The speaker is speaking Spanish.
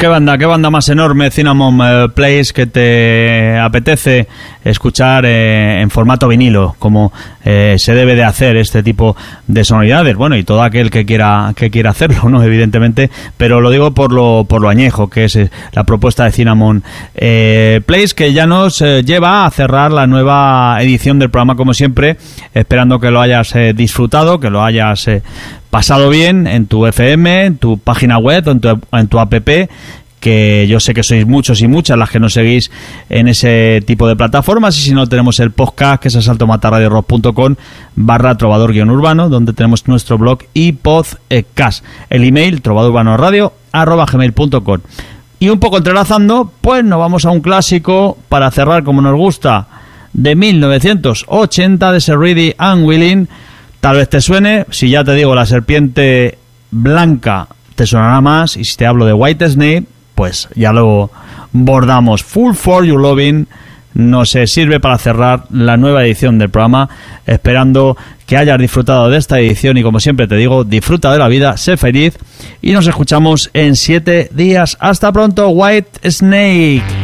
qué banda más enorme, Cinnamon Place, que te apetece escuchar en formato vinilo, como se debe de hacer este tipo de sonoridades. Bueno, y todo aquel que quiera hacerlo, ¿no? Evidentemente, pero lo digo por lo añejo que es la propuesta de Cinnamon Place, que ya nos lleva a cerrar la nueva edición del programa, como siempre, esperando que lo hayas disfrutado, que lo hayas pasado bien en tu FM, en tu página web, en tu app, que yo sé que sois muchos y muchas las que nos seguís en ese tipo de plataformas. Y si no, tenemos el podcast, que es asaltomatarradiorock.com/trovador-urbano, donde tenemos nuestro blog y podcast. El email, trovadorurbanoradio@gmail.com. Y un poco entrelazando, pues nos vamos a un clásico para cerrar como nos gusta, de 1980, de Sir Reedy and Willing. Tal vez te suene, si ya te digo La Serpiente Blanca te sonará más, y si te hablo de Whitesnake, pues ya lo bordamos. Full for Your Loving nos sirve para cerrar la nueva edición del programa, esperando que hayas disfrutado de esta edición, y como siempre te digo, disfruta de la vida, sé feliz, y nos escuchamos en 7 días. Hasta pronto, Whitesnake.